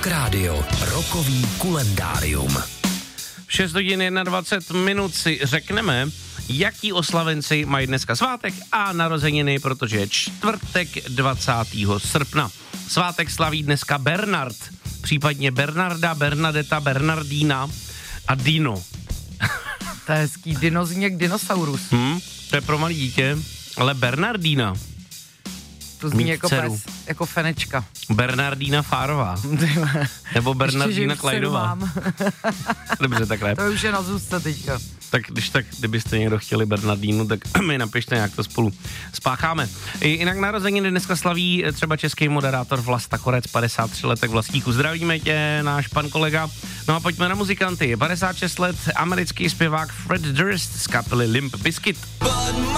Rock Radio, rokový kulendárium. 6 hodin 21 minut si řekneme, jaký oslavenci mají dneska svátek a narozeniny, protože je čtvrtek 20. srpna. Svátek slaví dneska Bernard, případně Bernarda, Bernadeta, Bernardína a Dino. To je hezký, Dino zní jak dinosaurus. To je pro malý dítě, ale Bernardína. To zní jako pes, jako fenečka. Bernardína Fárová. Nebo Bernardína Klajdová. Dobře, takhle. To už je na zůstce teďka. Tak kdybyste někdo chtěli Bernardínu, tak mi napište, jak to spolu spácháme. Jinak narozeniny dneska slaví třeba český moderátor Vlasta Korec, 53 letek Vlastíku. Zdravíme tě, náš pan kolega. No a pojďme na muzikanty. 56 let americký zpěvák Fred Durst z kapely Limp Bizkit.